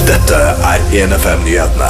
Dette 1FM-nyhetene.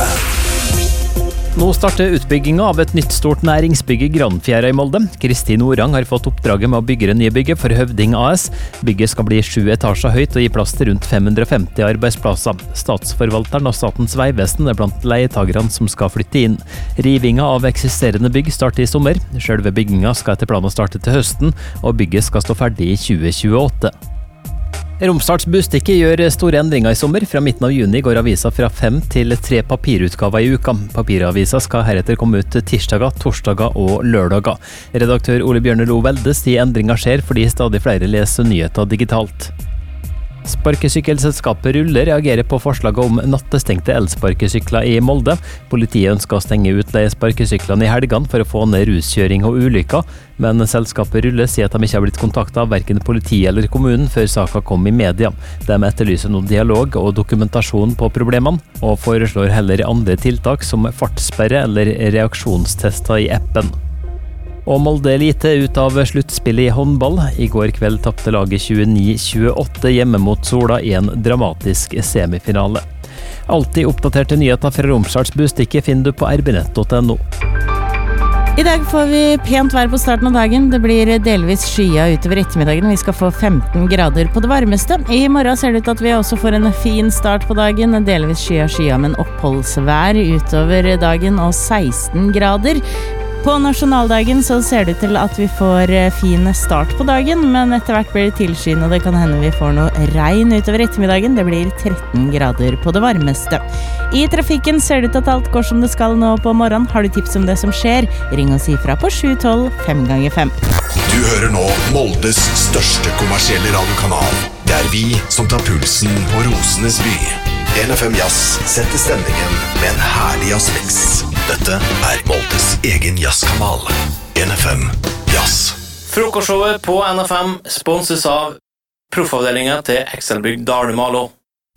Nå starter utbyggingen av et nytt stort næringsbygg i Granfjæra i Molde. Kristin Orang har fått oppdraget med å bygge det nye bygget for Høvding AS. Bygget skal bli 7 etasjer høyt og gi plass til rundt 550 arbeidsplasser. Statsforvalteren og Statens vegvesen er blant leietagerne som skal flytte inn. Rivinga av eksisterende bygg starter i sommer. Selve bygginga skal etter planen starte til høsten, og bygget skal stå ferdig i 2028. Romsdals Budstikke gjør store endringer i sommer. Fra midten av juni går avisa fra 5 til 3 papirutgaver i uka. Papiravisa skal heretter komme ut tirsdager, torsdager og lørdager. Redaktør Ole Bjørnelo Velde sier endringer skjer fordi stadig flere leser nyheter digitalt. Sparkesykkelselskapet Rulle reagerer på forslaget om nattestengte elsparkesykler i Molde. Politiet ønsker å stenge ut sparkesyklene i helgene for å få ned ruskjøring og ulykker, men selskapet Rulle sier at de ikke har blitt kontaktet av hverken politiet eller kommunen før saken kom i media. De etterlyser noe dialog og dokumentasjon på problemene, og foreslår heller andre tiltak som fartssperre eller reaksjonstester i appen. Og Molde Elite ut av sluttspillet i håndball. I går kveld tapte laget 29-28 hjemme mot Sola i en dramatisk semifinale. Alltid oppdaterte nyheter fra Romsdals Budstikke finner du på rbnett.no. I dag får vi pent vær på starten av dagen. Det blir delvis skyet utover ettermiddagen. Vi skal få 15 grader på det varmeste. I morgen ser det ut at vi også får en fin start på dagen. Delvis skyet, men oppholdsvær utover dagen og 16 grader. På nasjonaldagen så ser det ut til at vi får fin start på dagen, men etter hvert blir det tilskyende, og det kan hende vi får noe regn utover ettermiddagen. Det blir 13 grader på det varmeste. I trafikken ser det ut til at alt går som det skal nå på morgenen. Har du tips om det som skjer? Ring og si fra på 712 5x5. Du hører nå Moldes største kommersielle radiokanal. Det er vi som tar pulsen på Rosenes by. 1FM Jazz setter stemningen med en herlig jazzmix. Dette er Moldes egen jazzkanal. 1FM Jazz. Frokostshowet på NFM sponses av proffavdelingen til Excelbygg Dale Malo.